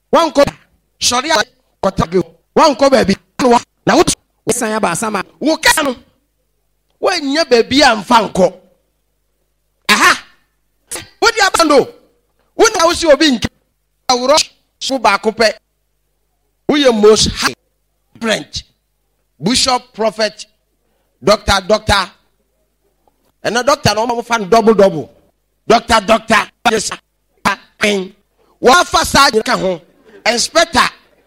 One cop, sorry, one cop baby. Now what? Say about some. Who can? When your baby and Fanco. Aha! What do you have to do? When I was your being, I will rush so back up. We are most high French Bishop, Prophet, Doctor, and a doctor no fan double. Doctor, yes, what for side can home, inspector.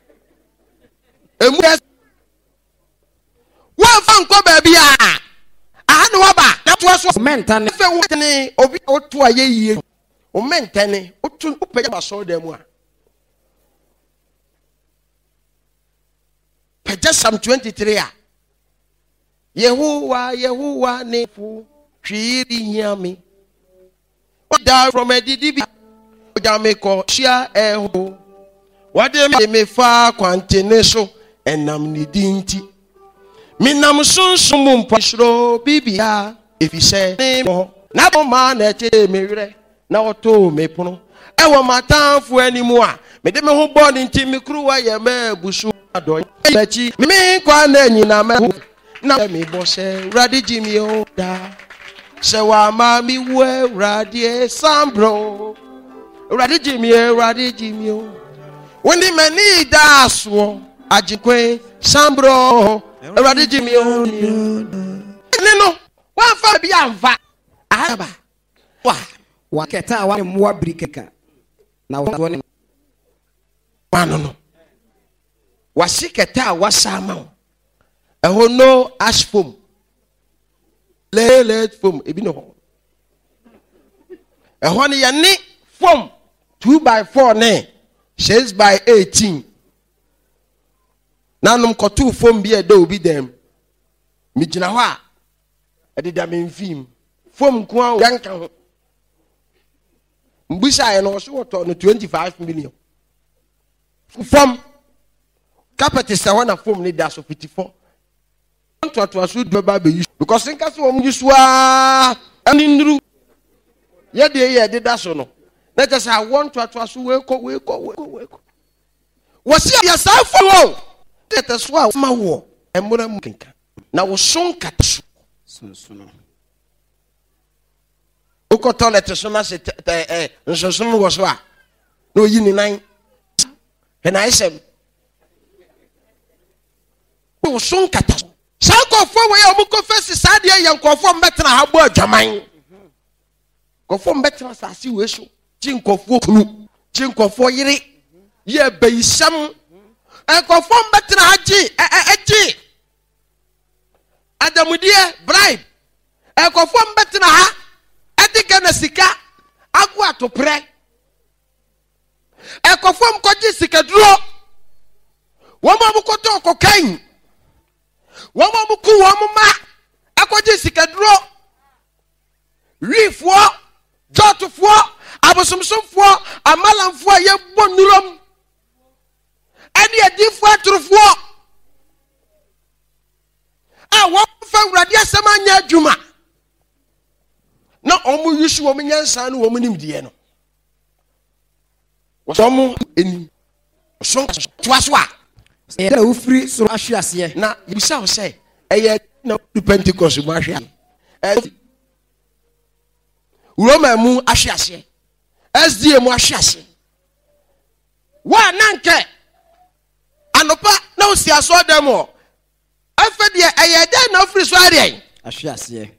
One fan go baby. I know about that was Mentan. If I want any of it to a year, or mentany, or to pay about so them one. Just some 23. Yehovah, nefu, she hear me. What down from a DDB? Jamaica, share a ho. What they may far quantineso, and nam nidinti. Minam soon sumum pashro, bibia, if you say, Nabo man at a mirror, now to me puno. I want my time for any more. Madame who born in Timmy Crew, I am a bushu. Me kwane na me na me bose radi Jimmy oda se wa ma mi we radi sambro radi Jimmy o woni mani da so ajikwe sambro radi Jimmy o ni no wa fa bi anfa ahaba wa keta wa mo brikeka na wo ne no wasiketa wasama eho no ash foam let foam ebi no eho ne ye ne foam 2x4 ne 6x18 nanom kotu foam bi e da obi dem mi gina ho a e de me mfim foam ko an yanka ho mbisa ye no so to no 25 million foam carpet is one of foam need that so 54. To was baby because think as we use and in yeah did that so no. Let us have one to was wake. Was your self for let us wow my war and more now was soon cat soon. Oko toilet so much so was wa no yin 9 and I said soon kata sanko fo we ya muko fesi sadia yankofo mbetena habo adwaman kofo mbetena sasi we so chinkofo kunu chinkofo yire ye beisam ekofo mbetena haji eji adamudie bribe ekofo mbetena ha edike na sika agu atopre ekofo mkoji sika duro woma mukoto kokain wama muku wama akwaje sikaduro rifo jotufo abosomsomfo amalamfo ye bonurom eni adifo atrufo wo fa urade asema nya adwuma na omu yisu wo nyansa no wo nimdie no wo somu eni so twaso yeah, who free so ashiase na you say na Pentecost mu ahwe Roma mu ahwe SDA mu ahwe wa nanke anopa na osi aso dem o afa de de na free so ade ahwe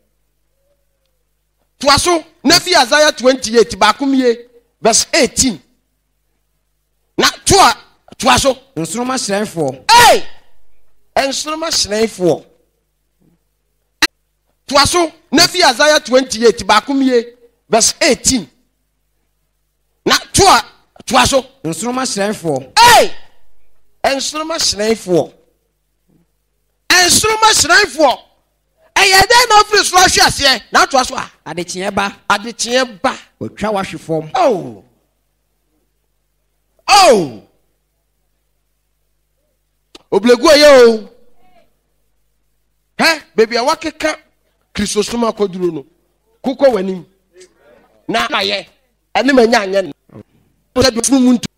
toaso na fi Isaiah 28 ba kumie verse 18 na toaso nsoroma hrenfo ensoroma hrenfo toaso na fi Isaiah 28 ba kumie verse 18 na toaso nsoroma hrenfo ensoroma hrenfo de na free so ahwe na toaso adekye ba otwa wahwe fom oblegu yo baby awakeka Christosoma akoduro no kuko wanim na aye ene manya anye